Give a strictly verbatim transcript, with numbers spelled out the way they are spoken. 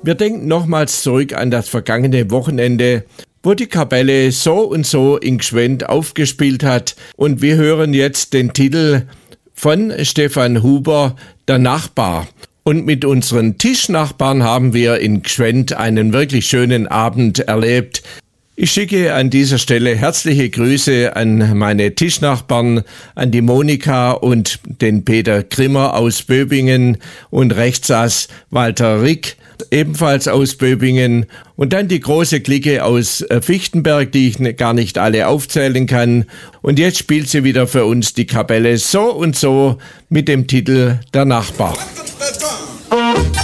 Wir denken nochmals zurück an das vergangene Wochenende, wo die Kapelle So und So in Gschwend aufgespielt hat. Und wir hören jetzt den Titel von Stefan Huber, Der Nachbar. Und mit unseren Tischnachbarn haben wir in Gschwend einen wirklich schönen Abend erlebt. Ich schicke an dieser Stelle herzliche Grüße an meine Tischnachbarn, an die Monika und den Peter Grimmer aus Böbingen und rechts saß Walter Rick, ebenfalls aus Böbingen, und dann die große Clique aus Fichtenberg, die ich gar nicht alle aufzählen kann. Und jetzt spielt sie wieder für uns die Kapelle So und So mit dem Titel Der Nachbar.